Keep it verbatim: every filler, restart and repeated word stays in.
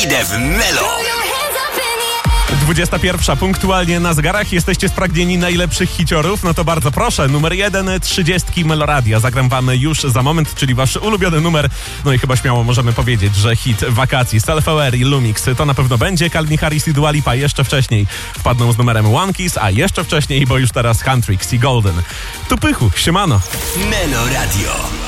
Idę w Melo. dwudziesta pierwsza punktualnie na zegarach. Jesteście spragnieni najlepszych hiciorów? No to bardzo proszę. Numer jeden trzydziestki Meloradia. Zagram wam już za moment, czyli wasz ulubiony numer. No i chyba śmiało możemy powiedzieć, że hit wakacji Self-Aware i Lumix to na pewno będzie. Calvin Harris i Dua Lipa jeszcze wcześniej wpadną z numerem One Kiss, a jeszcze wcześniej, bo już teraz Country, Sea Golden. Tu pychu, siemano. Melo Radio.